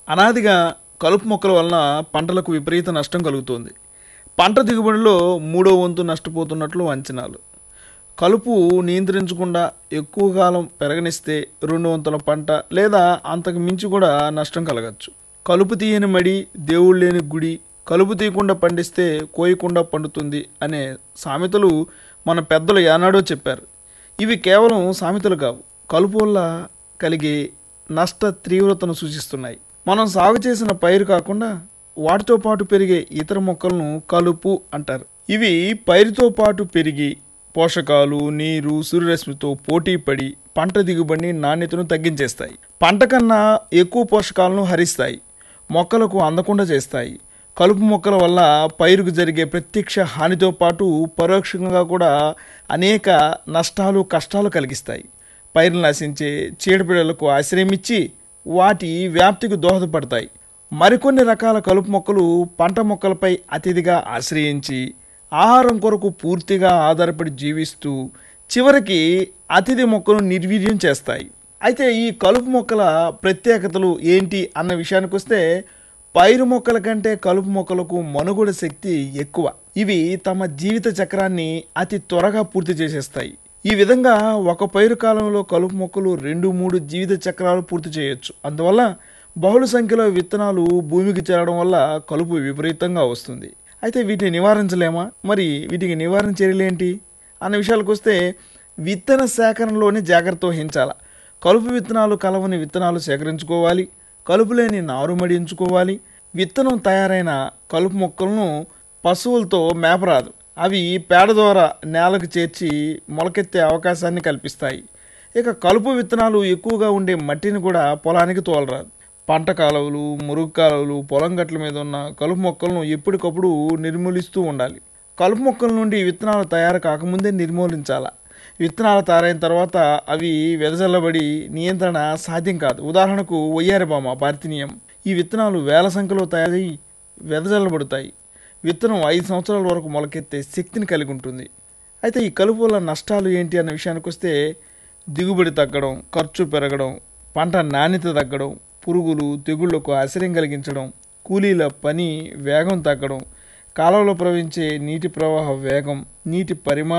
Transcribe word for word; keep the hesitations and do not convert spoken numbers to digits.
అనాదిగా కలుపు మొక్కల వలన పంటలకు విపరీత నష్టం కలుగుతోంది. పంట దిగుబడిలో మూడో వంతు నష్టపోతున్నట్లు అంచనాలు. కలుపు నియంత్రించకుండా ఎక్కువ కాలం పెరగనిస్తే రెండు వంతుల పంట లేదా అంతకు మించి కూడా నష్టం కలగచ్చు. కలుపు తీయని మడి దేవుడు లేని గుడి, కలుపు తీయకుండా పండిస్తే కోయకుండా పండుతుంది అనే సామెతలు మన పెద్దలు ఏనాడో చెప్పారు. ఇవి కేవలం సామెతలు కావు, కలుపు వల్ల కలిగే నష్ట తీవ్రతను సూచిస్తున్నాయి. మనం సాగు చేసిన పైరు కాకుండా వాటితో పాటు పెరిగే ఇతర మొక్కలను కలుపు అంటారు. ఇవి పైరుతో పాటు పెరిగి పోషకాలు, నీరు, సూర్యరశ్మితో పోటీ పడి పంట దిగుబడిని, నాణ్యతను తగ్గించేస్తాయి. పంట కన్నా ఎక్కువ పోషకాలను హరిస్తాయి, మొక్కలకు అందకుండా చేస్తాయి. కలుపు మొక్కల వల్ల పైరుకు జరిగే ప్రత్యక్ష హానితో పాటు పరోక్షంగా కూడా అనేక నష్టాలు, కష్టాలు కలిగిస్తాయి. పైరులు నశించే చీడపీడలకు ఆశ్రయం ఇచ్చి వాటి వ్యాప్తికి దోహదపడతాయి. మరికొన్ని రకాల కలుపు మొక్కలు పంట మొక్కలపై అతిథిగా ఆశ్రయించి ఆహారం కొరకు పూర్తిగా ఆధారపడి జీవిస్తూ చివరికి అతిథి మొక్కను నిర్వీర్యం చేస్తాయి. అయితే ఈ కలుపు మొక్కల ప్రత్యేకతలు ఏంటి అన్న విషయానికి వస్తే, పైరు మొక్కల కంటే కలుపు మొక్కలకు మనుగడ శక్తి ఎక్కువ. ఇవి తమ జీవిత చక్రాన్ని అతి త్వరగా పూర్తి చేసేస్తాయి. ఈ విధంగా ఒక పైరు కాలంలో కలుపు మొక్కలు రెండు మూడు జీవిత చక్రాలు పూర్తి చేయొచ్చు. అందువల్ల బహుళ సంఖ్యలో విత్తనాలు భూమికి చేరడం వల్ల కలుపు విపరీతంగా వస్తుంది. అయితే వీటిని నివారించలేమా? మరి వీటికి నివారణ చర్యలు ఏంటి అన్న విషయాలకు వస్తే, విత్తన సేకరణలోని జాగ్రత్త వహించాలి. కలుపు విత్తనాలు కలవని విత్తనాలు సేకరించుకోవాలి. కలుపు లేని నారు మడించుకోవాలి. విత్తనం తయారైన కలుపు మొక్కలను పశువులతో మేపరాదు. అవి పేడ ద్వారా నేలకు చేర్చి మొలకెత్తే అవకాశాన్ని కల్పిస్తాయి. ఇక కలుపు విత్తనాలు ఎక్కువగా ఉండే మట్టిని కూడా పొలానికి తోలరాదు. పంట కాలువలు, మురుగు కాలువలు, పొలం గట్ల మీద ఉన్న కలుపు మొక్కలను ఎప్పటికప్పుడు నిర్మూలిస్తూ ఉండాలి. కలుపు మొక్కల నుండి విత్తనాలు తయారు కాకముందే నిర్మూలించాలి. విత్తనాలు తయారైన తర్వాత అవి వెదజల్లబడి నియంత్రణ సాధ్యం కాదు. ఉదాహరణకు వయ్యారిబామ, పార్థినియం ఈ విత్తనాలు వేల సంఖ్యలో తయారై వెదజల్లబడతాయి. విత్తనం ఐదు సంవత్సరాల వరకు మొలకెత్తే శక్తిని కలిగి ఉంటుంది. అయితే ఈ కలుపు వల్ల నష్టాలు ఏంటి అన్న విషయానికి వస్తే, దిగుబడి తగ్గడం, ఖర్చు పెరగడం, పంట నాణ్యత తగ్గడం, పురుగులు, తెగుళ్లకు ఆశ్రయం కలిగించడం, కూలీల పని వేగం తగ్గడం, కాలువలో ప్రవహించే నీటి ప్రవాహ వేగం, నీటి పరిమాణం